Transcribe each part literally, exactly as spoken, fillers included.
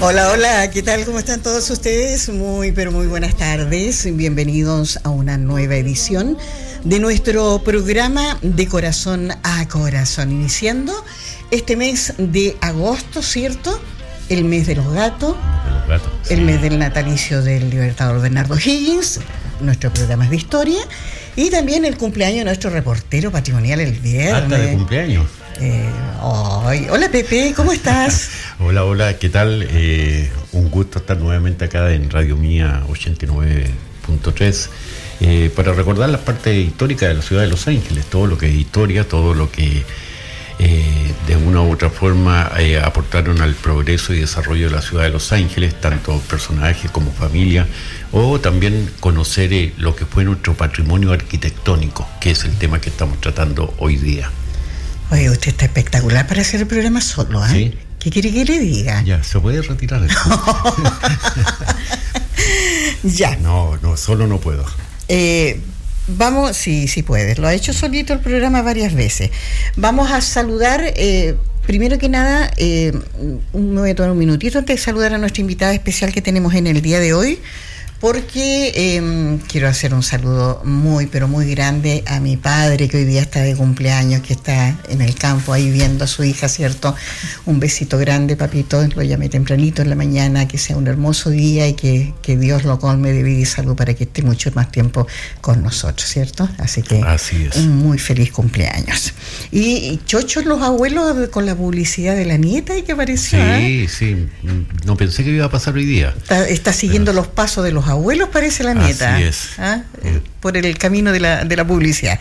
Hola, hola, ¿qué tal? ¿Cómo están todos ustedes? Muy, pero muy buenas tardes. Bienvenidos a una nueva edición de nuestro programa De Corazón a Corazón, iniciando este mes de agosto, ¿cierto? El mes de los gatos, de los gatos el sí. mes del natalicio del libertador Bernardo Higgins, nuestro programa es de historia, y también el cumpleaños de nuestro reportero patrimonial el viernes. Hasta de cumpleaños. Eh, oh, hola Pepe, ¿cómo estás? Hola, hola, ¿qué tal? Eh, un gusto estar nuevamente acá en Radio Mía ochenta y nueve punto tres eh, para recordar las partes históricas de la ciudad de Los Ángeles, todo lo que es historia, todo lo que eh, de una u otra forma eh, aportaron al progreso y desarrollo de la ciudad de Los Ángeles, tanto personajes como familia, o también conocer eh, lo que fue nuestro patrimonio arquitectónico, que es el tema que estamos tratando hoy día. Oye, usted está espectacular para hacer el programa solo, ¿eh? ¿Sí? ¿Qué quiere que le diga? Ya, se puede retirar. Ya. No, no, solo no puedo. Eh, vamos, sí, sí puedes. Lo ha hecho solito el programa varias veces. Vamos a saludar, eh, primero que nada, eh, me voy a tomar un minutito antes de saludar a nuestra invitada especial que tenemos en el día de hoy, porque eh, quiero hacer un saludo muy, pero muy grande a mi padre, que hoy día está de cumpleaños, que está en el campo ahí viendo a su hija, ¿cierto? Un besito grande, papito, lo llamé tempranito en la mañana, que sea un hermoso día y que, que Dios lo colme de vida y salud para que esté mucho más tiempo con nosotros, ¿cierto? Así que Así es. Un muy feliz cumpleaños. Y chochos los abuelos con la publicidad de la nieta y que apareció. Sí, ¿eh? sí, no pensé que iba a pasar hoy día. Está, está siguiendo Pero... los pasos de los abuelos, parece la nieta. Así es. ¿Ah? Por el camino de la, de la publicidad.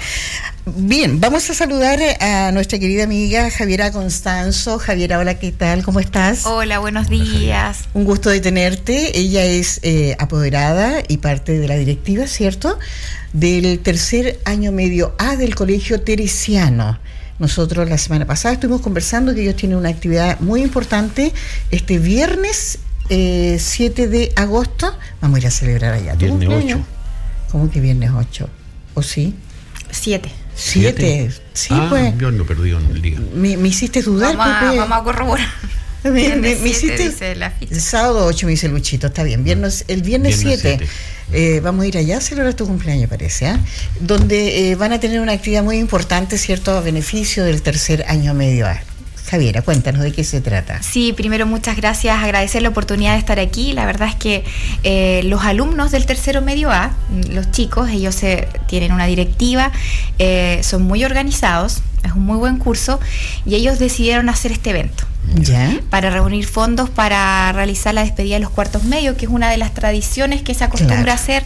Bien, vamos a saludar a nuestra querida amiga Javiera Constanzo. Javiera, hola, ¿qué tal? ¿Cómo estás? Hola, buenos días. Un gusto de tenerte. Ella es eh, apoderada y parte de la directiva, ¿cierto?, del tercer año medio A del Colegio Teresiano. Nosotros la semana pasada estuvimos conversando que ellos tienen una actividad muy importante este viernes Eh, siete de agosto. Vamos a ir a celebrar allá. Viernes ocho. ¿Cómo que viernes ocho? ¿O sí? siete. ¿Siete? Sí, ah, pues. Yo no perdí en el día. Me, me hiciste dudar, vamos a, Pepe. vamos a corroborar. Me, me, me siete, hiciste. dice la ficha. El sábado ocho me dice Luchito, está bien. Viernes, el viernes siete. Eh, vamos a ir allá a celebrar tu cumpleaños, parece, ¿eh? Donde eh, van a tener una actividad muy importante, ¿cierto?, a beneficio del tercer año medio A. Javiera, cuéntanos de qué se trata. Sí, primero muchas gracias, agradecer la oportunidad de estar aquí. La verdad es que eh, los alumnos del tercero medio A, los chicos, ellos se, tienen una directiva, eh, son muy organizados, es un muy buen curso y ellos decidieron hacer este evento. ¿Ya? Para reunir fondos para realizar la despedida de los cuartos medios, que es una de las tradiciones que se acostumbra claro. a hacer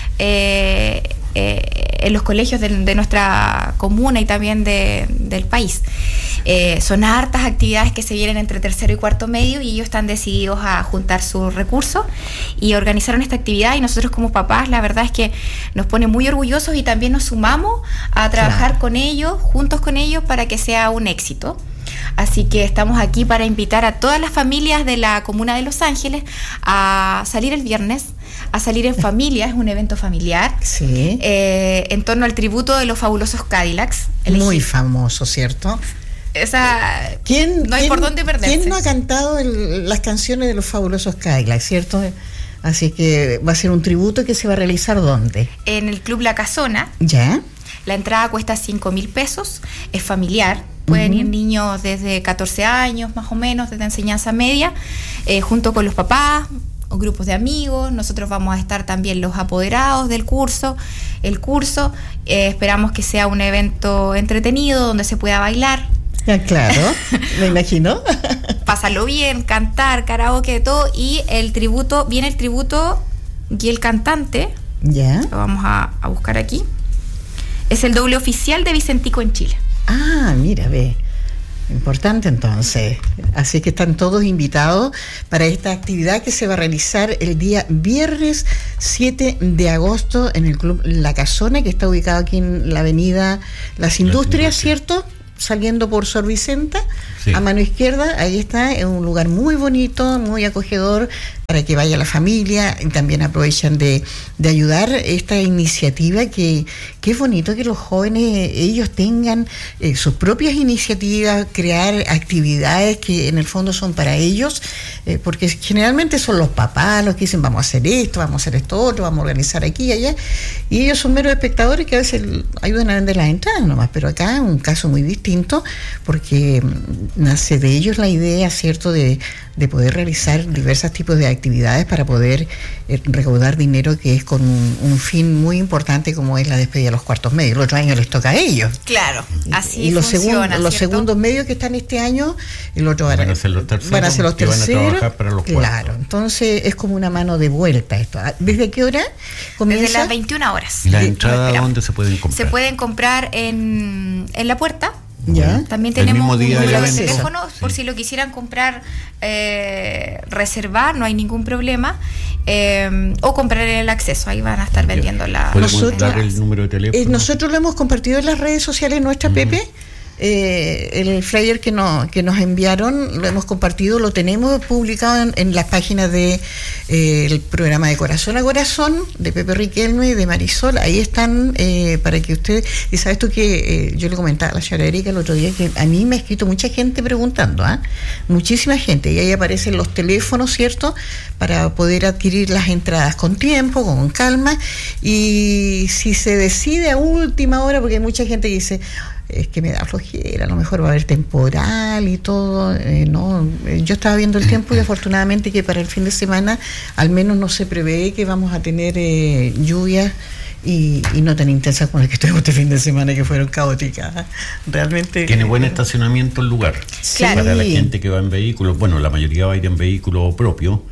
eh, eh, en los colegios de, de nuestra comuna y también de, del país. Eh, son hartas actividades que se vienen entre tercero y cuarto medio y ellos están decididos a juntar sus recursos y organizaron esta actividad, y nosotros como papás la verdad es que nos pone muy orgullosos y también nos sumamos a trabajar claro. con ellos, juntos con ellos, para que sea un éxito. Así que estamos aquí para invitar a todas las familias de la comuna de Los Ángeles a salir el viernes, a salir en familia, es un evento familiar, sí. eh, en torno al tributo de los fabulosos Cadillacs. Muy famoso, ¿cierto? Esa, ¿Quién, no hay ¿quién, por dónde perderse. ¿Quién no ha cantado el, las canciones de los fabulosos Cadillacs, cierto? Así que va a ser un tributo que se va a realizar ¿dónde? En el Club La Casona. ¿Ya? La entrada cuesta cinco mil pesos, es familiar. Pueden uh-huh. ir niños desde catorce años, más o menos, desde enseñanza media, eh, junto con los papás o grupos de amigos. Nosotros vamos a estar también los apoderados del curso, el curso. Eh, esperamos que sea un evento entretenido, donde se pueda bailar. Ya, claro, me imagino. Pásalo bien, cantar, karaoke, todo. Y el tributo, viene el tributo y el cantante. Ya. Lo vamos a, a buscar aquí. Es el doble oficial de Vicentico en Chile. Ah, mira, ve. Importante entonces. Así que están todos invitados para esta actividad que se va a realizar el día viernes siete de agosto en el Club La Casona, que está ubicado aquí en la avenida Las Industrias, ¿cierto? Saliendo por Sor Vicenta, sí. A mano izquierda, ahí está, es un lugar muy bonito, muy acogedor para que vaya la familia, y también aprovechan de, de ayudar esta iniciativa que, que es bonito que los jóvenes, ellos tengan eh, sus propias iniciativas, crear actividades que en el fondo son para ellos, eh, porque generalmente son los papás los que dicen vamos a hacer esto, vamos a hacer esto otro, vamos a organizar aquí y allá, y ellos son meros espectadores que a veces ayudan a vender las entradas nomás, pero acá es un caso muy distinto porque nace de ellos la idea, ¿cierto?, de, de poder realizar diversos tipos de actividades para poder eh, recaudar dinero, que es con un, un fin muy importante como es la despedida de los cuartos medios. El otro año les toca a ellos. Claro, así y, y los funciona, segundos, los segundos medios que están este año, el otro van a ser los terceros, van a ser los que terceros, van a trabajar para los claro, cuartos. Entonces es como una mano de vuelta esto. ¿Desde qué hora comienza? Desde las veintiuna horas. ¿Y las entradas dónde se pueden comprar? Se pueden comprar en, en la puerta. ¿Ya? También tenemos un número de evento. teléfono Sí. por si lo quisieran comprar, eh, reservar, no hay ningún problema, eh, o comprar el acceso, ahí van a estar vendiendo la. ¿Podemos Nosotros- dar el número de teléfono? Eh, nosotros lo hemos compartido en las redes sociales nuestra, uh-huh. Pepe. Eh, el flyer que, no, que nos enviaron lo hemos compartido, lo tenemos publicado en, en las páginas de eh, el programa de Corazón a Corazón de Pepe Riquelme y de Marisol. Ahí están eh, para que usted, y sabes tú que eh, yo le comentaba a la señora Erika el otro día que a mí me ha escrito mucha gente preguntando, ¿ah? muchísima gente, y ahí aparecen los teléfonos, ¿cierto?, para poder adquirir las entradas con tiempo, con calma, y si se decide a última hora, porque hay mucha gente que dice es que me da flojera, a lo mejor va a haber temporal y todo, eh, no, yo estaba viendo el tiempo y afortunadamente que para el fin de semana al menos no se prevé que vamos a tener eh, lluvias y, y no tan intensas como las que tuvimos este fin de semana, que fueron caóticas. Realmente tiene buen estacionamiento el lugar. Claro. Para la gente que va en vehículos, bueno, la mayoría va a ir en vehículo propio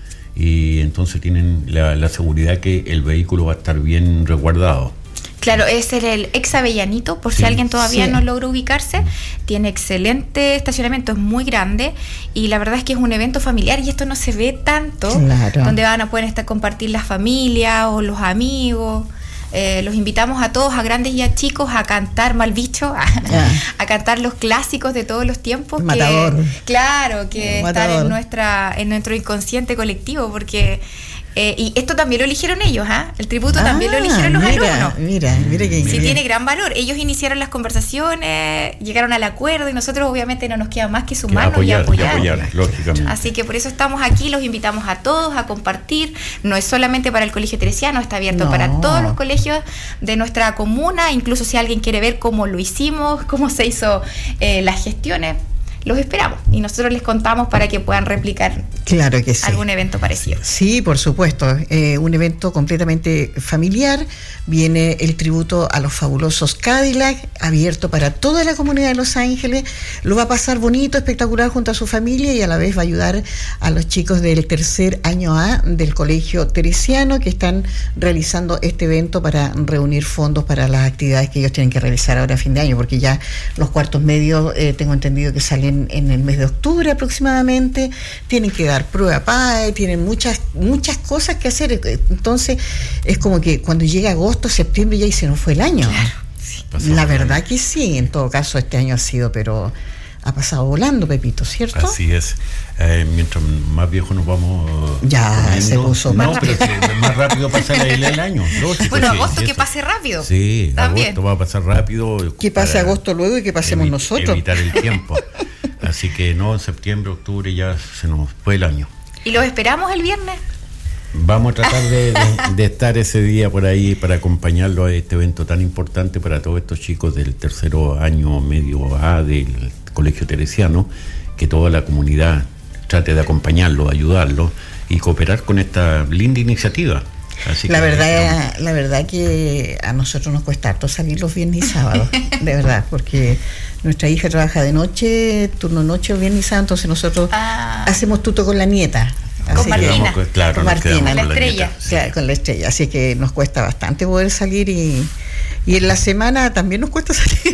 y entonces tienen la, la seguridad que el vehículo va a estar bien resguardado. Claro, es el, el ex Avellanito, por Sí, si alguien todavía sí. no logra ubicarse. Tiene excelente estacionamiento, es muy grande y la verdad es que es un evento familiar y esto no se ve tanto, Claro. donde van a poder estar compartir la familia o los amigos. Eh, los invitamos a todos, a grandes y a chicos, a cantar Mal Bicho, a, Yeah. a cantar los clásicos de todos los tiempos. Matador. Que, claro, que Matador. están en nuestra, en nuestro inconsciente colectivo, porque eh, y esto también lo eligieron ellos, ¿ah? El tributo Ah, también lo eligieron los mira, alumnos. Mira, mira que Sí, tiene gran valor. Ellos iniciaron las conversaciones, llegaron al acuerdo y nosotros obviamente no nos queda más que Que sumarnos apoyar, y apoyar. que apoyar, lógicamente. Así que por eso estamos aquí, los invitamos a todos a compartir. No es solamente para el Colegio Teresiano, está abierto No. para todos los colegios de nuestra comuna, incluso si alguien quiere ver cómo lo hicimos, cómo se hizo eh, las gestiones. Los esperamos y nosotros les contamos para que puedan replicar Claro que sí. algún evento parecido. Sí, por supuesto. Eh, un evento completamente familiar. Viene el tributo a los fabulosos Cadillac, abierto para toda la comunidad de Los Ángeles. Lo va a pasar bonito, espectacular junto a su familia y a la vez va a ayudar a los chicos del tercer año A del Colegio Teresiano que están realizando este evento para reunir fondos para las actividades que ellos tienen que realizar ahora a fin de año, porque ya los cuartos medios, eh, tengo entendido que salen en el mes de octubre aproximadamente, tienen que dar prueba P A E, tienen muchas muchas cosas que hacer, entonces es como que cuando llega agosto, septiembre ya y se nos fue el año. Claro, sí. La verdad que sí, en todo caso este año ha sido, pero ha pasado volando, Pepito, ¿cierto? Así es. Eh, mientras más viejos nos vamos Ya, poniendo, se puso no, más pero sí, más rápido pasa el, el año, lógico. Bueno, sí, agosto sí, que eso. pase rápido. Sí, También. agosto va a pasar rápido. Que pase para agosto luego y que pasemos evi- nosotros. Evitar el tiempo. Así que no, en septiembre, octubre ya se nos fue el año. Y los esperamos el viernes. Vamos a tratar de, de, de estar ese día por ahí para acompañarlo a este evento tan importante para todos estos chicos del tercero año medio A del Colegio Teresiano, que toda la comunidad trate de acompañarlo, ayudarlo y cooperar con esta linda iniciativa. Así La que, verdad, la verdad que a nosotros nos cuesta harto salir los viernes y sábados, de verdad, porque nuestra hija trabaja de noche, turno noche, viernes y sábado, entonces nosotros Ah. hacemos tuto con la nieta. Con Así que- Martina. quedamos con- claro, Con nos Martina. quedamos Con la con estrella. nieta, sí. Claro, con la estrella, así que nos cuesta bastante poder salir y, y en la semana también nos cuesta salir.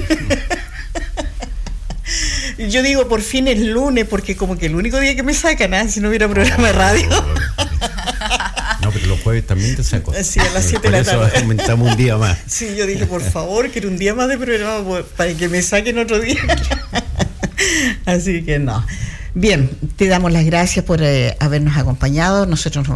Yo digo por fin es lunes, porque como que el único día que me sacan, ¿ah? Si no hubiera programa de radio. No, pero los jueves también te saco. Sí, a las siete Por de la eso tarde. aumentamos un día más. Sí, yo dije, por favor, quiero un día más de programa por- para que me saquen otro día. Así que no. Bien, te damos las gracias por eh, habernos acompañado. Nosotros nos